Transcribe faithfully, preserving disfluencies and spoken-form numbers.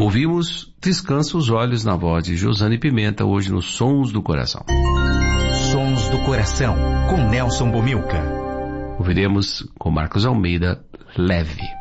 Ouvimos Descansa os Olhos na voz de Josane Pimenta, hoje nos Sons do Coração. Sons do Coração, com Nelson Bomilca. Ouviremos com Marcos Almeida, Leve.